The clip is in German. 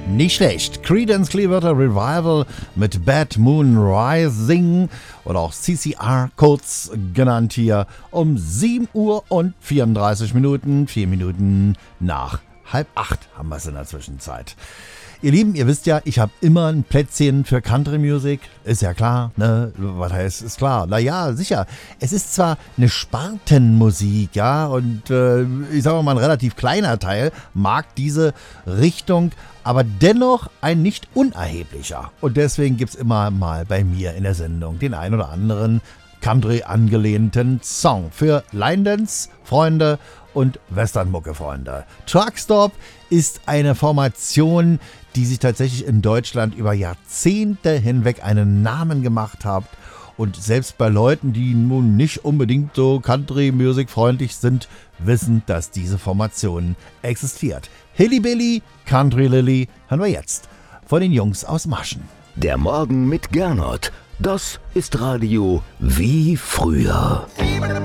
Nicht schlecht. Creedence Clearwater Revival mit Bad Moon Rising oder auch CCR kurz genannt hier um 7 Uhr und 34 Minuten, 4 Minuten nach 7:30 haben wir es in der Zwischenzeit. Ihr Lieben, ihr wisst ja, ich habe immer ein Plätzchen für Country Music. Ist ja klar, ne? Was heißt, ist klar. Naja, sicher. Es ist zwar eine Spartenmusik, ja, und ich sage mal, ein relativ kleiner Teil mag diese Richtung, aber dennoch ein nicht unerheblicher. Und deswegen gibt es immer mal bei mir in der Sendung den ein oder anderen Country angelehnten Song für Line-Dance-Freunde und Western-Mucke-Freunde. Truckstop ist eine Formation, die sich tatsächlich in Deutschland über Jahrzehnte hinweg einen Namen gemacht hat. Und selbst bei Leuten, die nun nicht unbedingt so Country-Music freundlich sind, wissen, dass diese Formation existiert. Hilly-Billy, Country Lily hören wir jetzt von den Jungs aus Maschen. Der Morgen mit Gernot. Das ist Radio wie früher.